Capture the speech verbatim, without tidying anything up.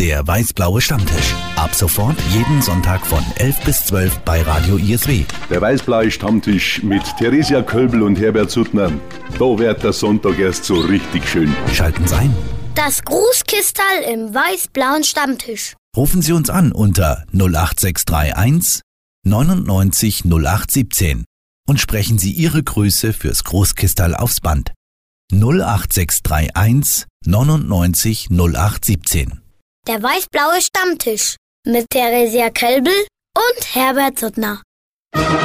Der weiß-blaue Stammtisch. Ab sofort jeden Sonntag von elf bis zwölf bei Radio I S W. Der weiß-blaue Stammtisch mit Theresia Kölbl und Herbert Suttner. Da wird der Sonntag erst so richtig schön. Schalten Sie ein. Das Grußkistal im weiß-blauen Stammtisch. Rufen Sie uns an unter null acht sechs drei eins neunundneunzig null acht siebzehn und sprechen Sie Ihre Grüße fürs Großkistal aufs Band. null acht sechs drei eins neunundneunzig null acht siebzehn. Der weiß-blaue Stammtisch mit Theresia Kölbl und Herbert Suttner.